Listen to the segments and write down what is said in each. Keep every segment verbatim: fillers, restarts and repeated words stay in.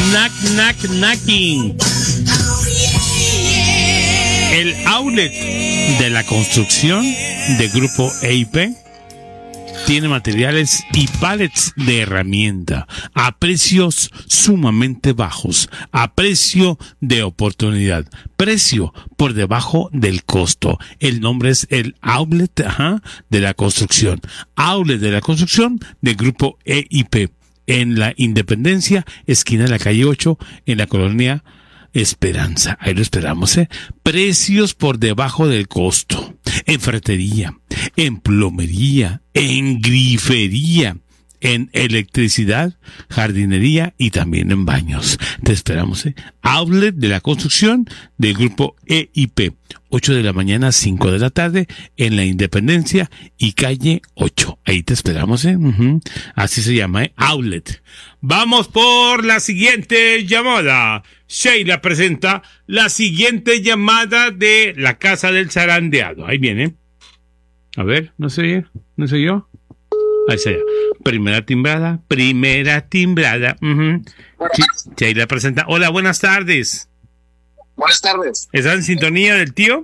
Knack, knack, knacking. El outlet de la construcción de Grupo E y P tiene materiales y pallets de herramienta a precios sumamente bajos, a precio de oportunidad, precio por debajo del costo. El nombre es el outlet ajá, de la construcción, outlet de la construcción de Grupo E y P en la Independencia, esquina de la calle ocho, en la colonia Esperanza. Ahí lo esperamos, ¿eh? Precios por debajo del costo. En ferretería, en plomería, en grifería, en electricidad, jardinería y también en baños. Te esperamos, ¿eh? Outlet de la construcción del Grupo E y P. ocho de la mañana, cinco de la tarde, en la Independencia y calle ocho. Ahí te esperamos, ¿eh? Uh-huh. Así se llama, ¿eh? Outlet. Vamos por la siguiente llamada. Sheila presenta la siguiente llamada de la Casa del Zarandeado. Ahí viene. A ver, no sé, no sé yo. Ahí está. Primera timbrada, primera timbrada. Uh-huh. Ch- Sheila presenta. Hola, buenas tardes. Buenas tardes. ¿Estás en sintonía del tío?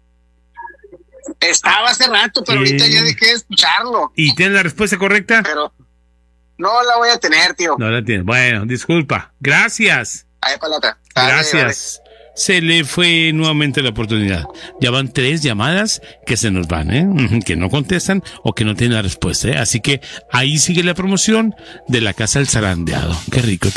Estaba hace rato, pero Eh. ahorita ya dejé de escucharlo. ¿Y tienes la respuesta correcta? Pero no la voy a tener, tío. No la tienes. Bueno, disculpa. Gracias. Ahí, palata. Gracias. Se le fue nuevamente la oportunidad. Ya van tres llamadas que se nos van, ¿eh? Que no contestan o que no tienen la respuesta, ¿eh? Así que ahí sigue la promoción de la Casa del Zarandeado. Qué rico.